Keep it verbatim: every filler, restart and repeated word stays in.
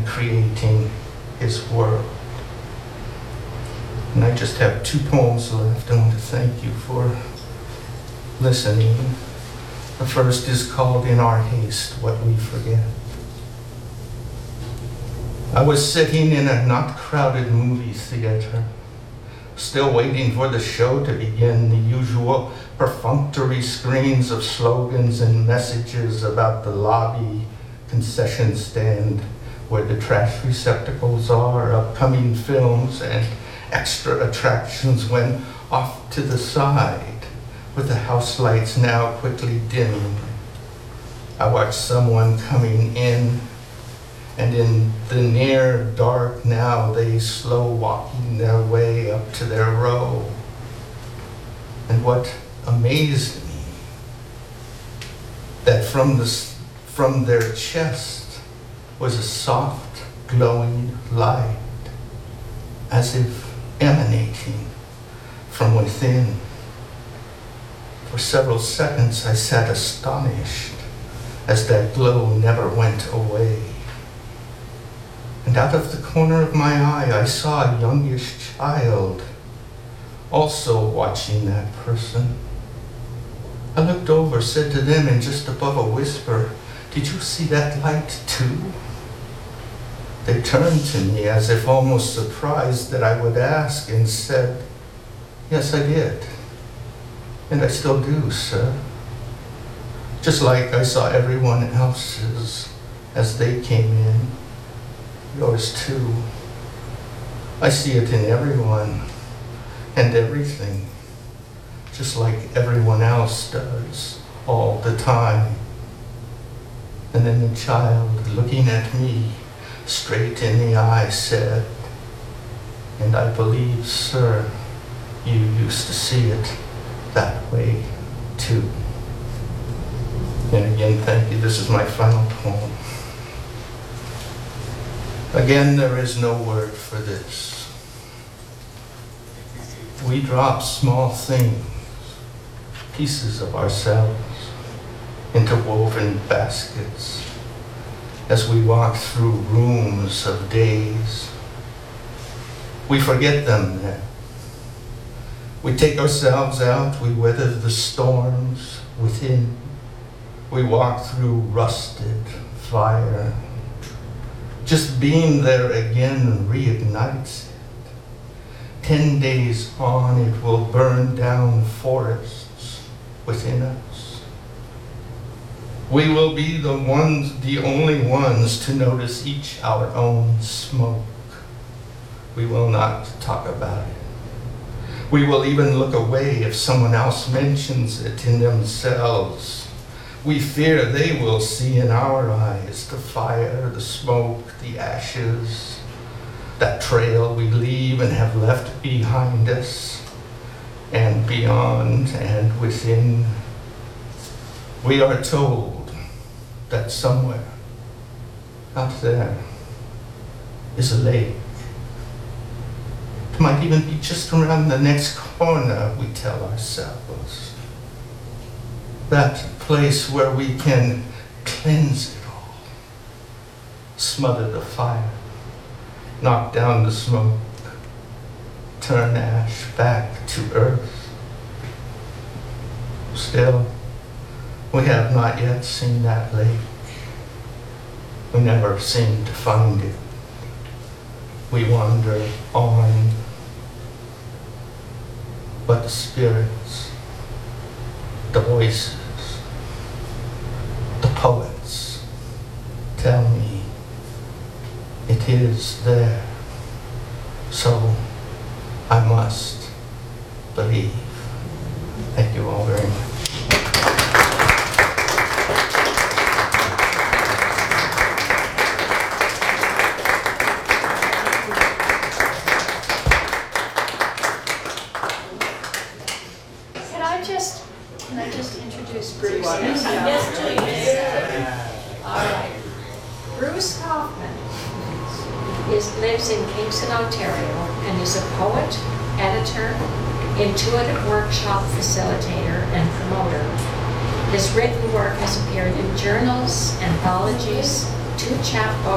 creating his world. And I just have two poems left. I want to thank you for listening. The first is called In Our Haste, What We Forget. I was sitting in a not crowded movie theater, still waiting for the show to begin, the usual perfunctory screens of slogans and messages about the lobby, concession stand, where the trash receptacles are, upcoming films, and extra attractions went off to the side, with the house lights now quickly dimming. I watched someone coming in, and in the near dark now they slow walking their way up to their row. And what amazed me, that from, the, from their chest was a soft, glowing light, as if emanating from within. For several seconds I sat astonished as that glow never went away. And out of the corner of my eye I saw a youngish child also watching that person. I looked over, said to them in just above a whisper, "Did you see that light too?" They turned to me as if almost surprised that I would ask, and said, "Yes, I did. And I still do, sir." Just like I saw everyone else's as they came in. Yours too. I see it in everyone and everything, just like everyone else does all the time. And then the child, looking at me straight in the eye, said, "And I believe, sir, you used to see it that way too." And again, thank you. This is my final poem. Again, there is no word for this. We drop small things, pieces of ourselves, into woven baskets as we walk through rooms of days. We forget them then. We take ourselves out, we weather the storms within. We walk through rusted fire. Just being there again reignites it. Ten days on, it will burn down forests within us. We will be the ones, the only ones to notice each our own smoke. We will not talk about it. We will even look away if someone else mentions it in themselves. We fear they will see in our eyes the fire, the smoke, the ashes, that trail we leave and have left behind us, and beyond and within. We are told that somewhere out there is a lake. It might even be just around the next corner, we tell ourselves. That place where we can cleanse it all, smother the fire, knock down the smoke, turn ash back to earth. Still, we have not yet seen that lake. We never seem to find it. We wander on, but the spirits, the voices, the poets tell me it is there. So I must believe. Thank you all very much. Can I just, can I just introduce Bruce? Yes, please. All right. Bruce Hoffman is, lives in Kingston, Ontario, and is a poet, editor, intuitive workshop facilitator, and promoter. His written work has appeared in journals, anthologies, two chapbooks,